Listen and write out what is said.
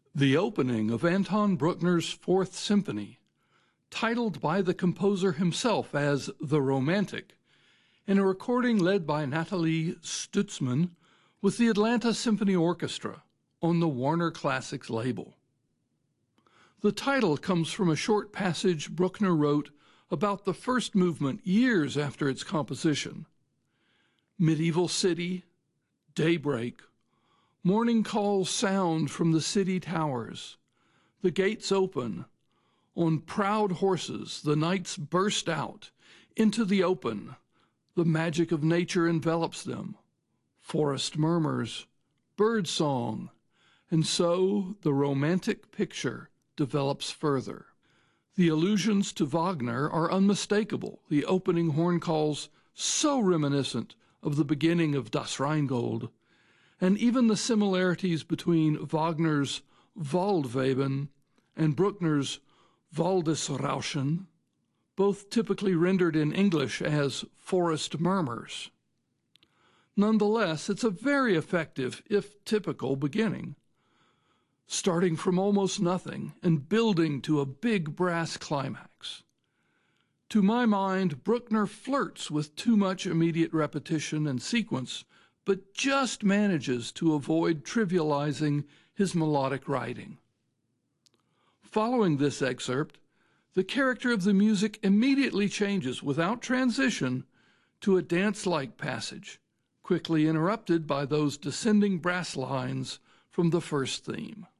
The opening of Anton Bruckner's Fourth Symphony, titled by the composer himself as The Romantic, in a recording led by Nathalie Stutzmann with the Atlanta Symphony Orchestra on the Warner Classics label. The title comes from a short passage Bruckner wrote about the first movement years after its composition. Medieval city, daybreak, morning calls sound from the city towers. The gates open. On proud horses, the knights burst out into the open. The magic of nature envelops them. Forest murmurs, bird song, and so the romantic picture develops further. The allusions to Wagner are unmistakable. The opening horn calls so reminiscent of the beginning of Das Rheingold, and even the similarities between Wagner's Waldweben and Bruckner's Waldesrauschen, both typically rendered in English as forest murmurs. Nonetheless, it's a very effective, if typical, beginning, starting from almost nothing and building to a big brass climax. To my mind, Bruckner flirts with too much immediate repetition and sequence, but just manages to avoid trivializing his melodic writing. Following this excerpt, the character of the music immediately changes without transition to a dance-like passage, quickly interrupted by those descending brass lines from the first theme.